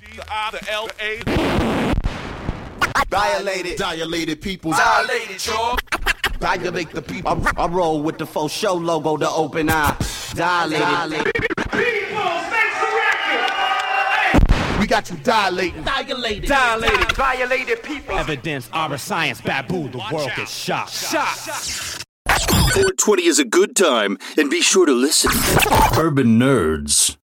the I, the L, A. Dilated people. Dilated, y'all. Dilate the people. I roll with the faux show logo, the open eye. Dilated. We got you dilating. Dilated people. Evidence, our science, babu, the world gets shocked. 420 is a good time, and be sure to listen. Urban Nerds.